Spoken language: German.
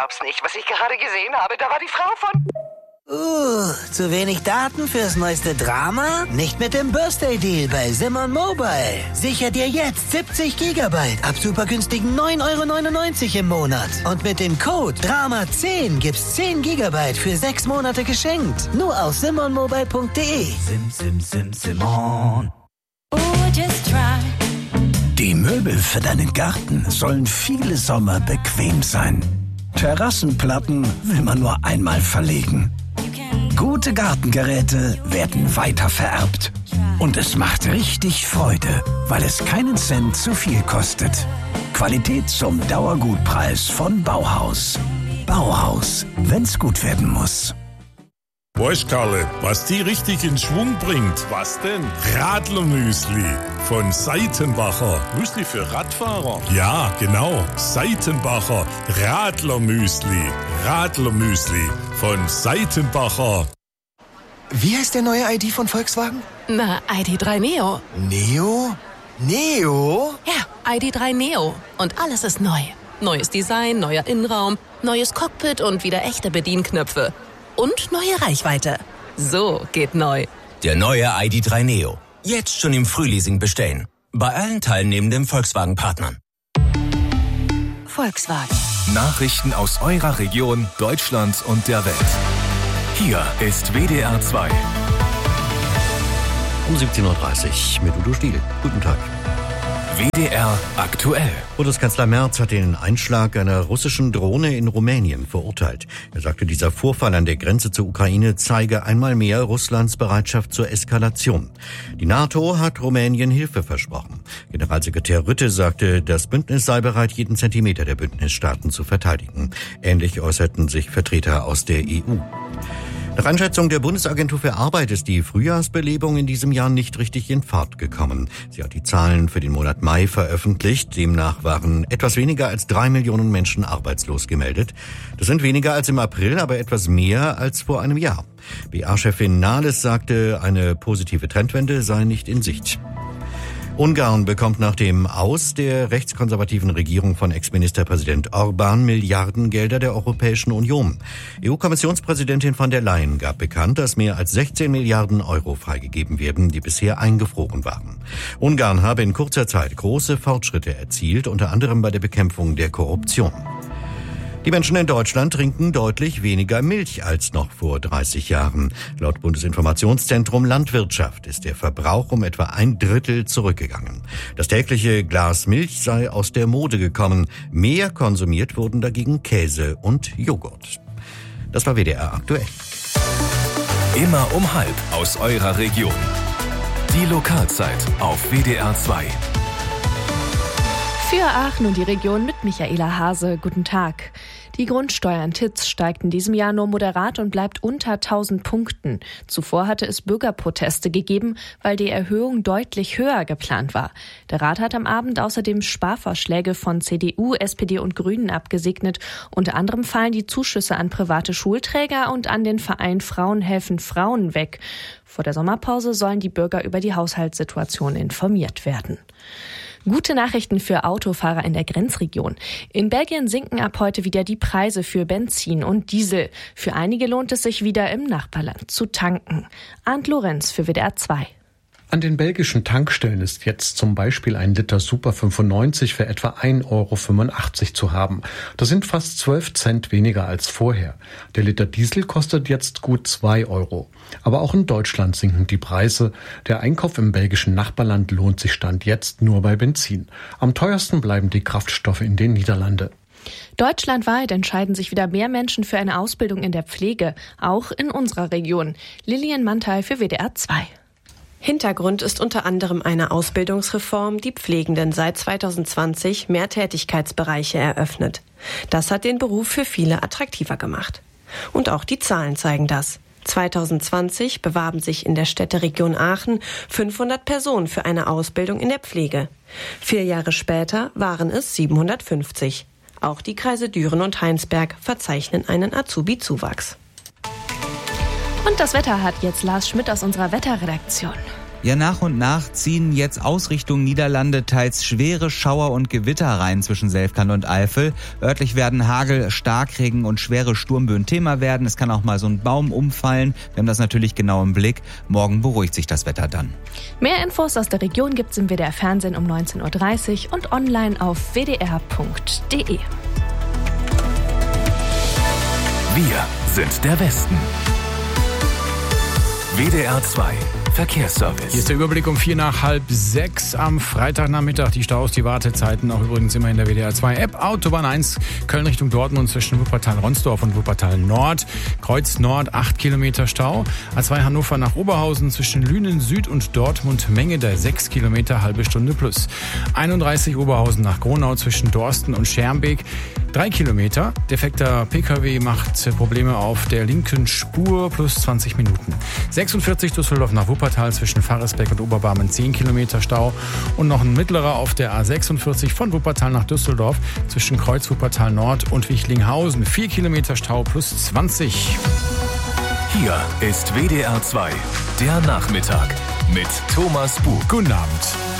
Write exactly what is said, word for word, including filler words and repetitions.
glaub's nicht. Was ich gerade gesehen habe, da war die Frau von... Uh, zu wenig Daten fürs neueste Drama? Nicht mit dem Birthday-Deal bei Simon Mobile. Sicher dir jetzt siebzig Gigabyte ab super günstigen neun Euro neunundneunzig im Monat. Und mit dem Code Drama zehn gibt's zehn Gigabyte für sechs Monate geschenkt. Nur auf simon mobile punkt de. Sim, sim, sim, Simon. Oh, just try. Die Möbel für deinen Garten sollen viele Sommer bequem sein. Terrassenplatten will man nur einmal verlegen. Gute Gartengeräte werden weiter vererbt. Und es macht richtig Freude, weil es keinen Cent zu viel kostet. Qualität zum Dauergutpreis von Bauhaus. Bauhaus, wenn's gut werden muss. Weißt Karle, was die richtig in Schwung bringt? Was denn? Radlermüsli von Seitenbacher. Müsli für Radfahrer? Ja, genau. Seitenbacher Radlermüsli. Radlermüsli von Seitenbacher. Wie heißt der neue I D von Volkswagen? Na, I D drei Neo. Neo? Neo? Ja, I D drei Neo. Und alles ist neu. Neues Design, neuer Innenraum, neues Cockpit und wieder echte Bedienknöpfe. Und neue Reichweite. So geht neu. Der neue I D drei Neo. Jetzt schon im Frühleasing bestellen. Bei allen teilnehmenden Volkswagen-Partnern. Volkswagen. Nachrichten aus eurer Region, Deutschland und der Welt. Hier ist W D R zwei. Um siebzehn Uhr dreißig mit Udo Stiel. Guten Tag. W D R aktuell. Bundeskanzler Merz hat den Einschlag einer russischen Drohne in Rumänien verurteilt. Er sagte, dieser Vorfall an der Grenze zur Ukraine zeige einmal mehr Russlands Bereitschaft zur Eskalation. Die NATO hat Rumänien Hilfe versprochen. Generalsekretär Rutte sagte, das Bündnis sei bereit, jeden Zentimeter der Bündnisstaaten zu verteidigen. Ähnlich äußerten sich Vertreter aus der E U. Nach Einschätzung der Bundesagentur für Arbeit ist die Frühjahrsbelebung in diesem Jahr nicht richtig in Fahrt gekommen. Sie hat die Zahlen für den Monat Mai veröffentlicht. Demnach waren etwas weniger als drei Millionen Menschen arbeitslos gemeldet. Das sind weniger als im April, aber etwas mehr als vor einem Jahr. B A-Chefin Nahles sagte, eine positive Trendwende sei nicht in Sicht. Ungarn bekommt nach dem Aus der rechtskonservativen Regierung von Ex-Ministerpräsident Orbán Milliardengelder der Europäischen Union. E U-Kommissionspräsidentin von der Leyen gab bekannt, dass mehr als sechzehn Milliarden Euro freigegeben werden, die bisher eingefroren waren. Ungarn habe in kurzer Zeit große Fortschritte erzielt, unter anderem bei der Bekämpfung der Korruption. Die Menschen in Deutschland trinken deutlich weniger Milch als noch vor dreißig Jahren. Laut Bundesinformationszentrum Landwirtschaft ist der Verbrauch um etwa ein Drittel zurückgegangen. Das tägliche Glas Milch sei aus der Mode gekommen. Mehr konsumiert wurden dagegen Käse und Joghurt. Das war W D R aktuell. Immer um halb aus eurer Region. Die Lokalzeit auf W D R zwei. Für Aachen und die Region mit Michaela Hase. Guten Tag. Die Grundsteuer in Titz steigt in diesem Jahr nur moderat und bleibt unter tausend Punkten. Zuvor hatte es Bürgerproteste gegeben, weil die Erhöhung deutlich höher geplant war. Der Rat hat am Abend außerdem Sparvorschläge von C D U, S P D und Grünen abgesegnet. Unter anderem fallen die Zuschüsse an private Schulträger und an den Verein Frauen helfen Frauen weg. Vor der Sommerpause sollen die Bürger über die Haushaltssituation informiert werden. Gute Nachrichten für Autofahrer in der Grenzregion. In Belgien sinken ab heute wieder die Preise für Benzin und Diesel. Für einige lohnt es sich wieder im Nachbarland zu tanken. Arndt Lorenz für W D R zwei. An den belgischen Tankstellen ist jetzt zum Beispiel ein Liter Super fünfundneunzig für etwa ein Euro fünfundachtzig zu haben. Das sind fast zwölf Cent weniger als vorher. Der Liter Diesel kostet jetzt gut zwei Euro. Aber auch in Deutschland sinken die Preise. Der Einkauf im belgischen Nachbarland lohnt sich Stand jetzt nur bei Benzin. Am teuersten bleiben die Kraftstoffe in den Niederlanden. Deutschlandweit entscheiden sich wieder mehr Menschen für eine Ausbildung in der Pflege, auch in unserer Region. Lilian Mantel für W D R zwei. Hintergrund ist unter anderem eine Ausbildungsreform, die Pflegenden seit zweitausendzwanzig mehr Tätigkeitsbereiche eröffnet. Das hat den Beruf für viele attraktiver gemacht. Und auch die Zahlen zeigen das. zweitausendzwanzig bewarben sich in der Städteregion Aachen fünfhundert Personen für eine Ausbildung in der Pflege. Vier Jahre später waren es siebenhundertfünfzig. Auch die Kreise Düren und Heinsberg verzeichnen einen Azubi-Zuwachs. Und das Wetter hat jetzt Lars Schmidt aus unserer Wetterredaktion. Ja, nach und nach ziehen jetzt aus Richtung Niederlande teils schwere Schauer und Gewitter rein zwischen Selfkant und Eifel. Örtlich werden Hagel, Starkregen und schwere Sturmböen Thema werden. Es kann auch mal so ein Baum umfallen. Wir haben das natürlich genau im Blick. Morgen beruhigt sich das Wetter dann. Mehr Infos aus der Region gibt's im W D R Fernsehen um neunzehn Uhr dreißig und online auf w d r punkt d e. Wir sind der Westen. W D R zwei Verkehrsservice. Hier ist der Überblick um vier nach halb sechs am Freitagnachmittag. Die Staus, die Wartezeiten auch übrigens immer in der W D R zwei App. Autobahn eins, Köln Richtung Dortmund zwischen Wuppertal-Ronsdorf und Wuppertal-Nord. Kreuz Nord, acht Kilometer Stau. A zwei Hannover nach Oberhausen zwischen Lünen Süd und Dortmund. Menge der sechs Kilometer, halbe Stunde plus. einunddreißig Oberhausen nach Gronau zwischen Dorsten und Schermbeek. Drei Kilometer. Defekter P K W macht Probleme auf der linken Spur plus zwanzig Minuten. sechsundvierzig Düsseldorf nach Wuppertal zwischen Farresbeck und Oberbarmen zehn Kilometer Stau. Und noch ein mittlerer auf der A sechsundvierzig von Wuppertal nach Düsseldorf zwischen Kreuz Wuppertal Nord und Wichlinghausen. vier Kilometer Stau plus zwanzig. Hier ist W D R zwei, der Nachmittag mit Thomas Bug. Guten Abend.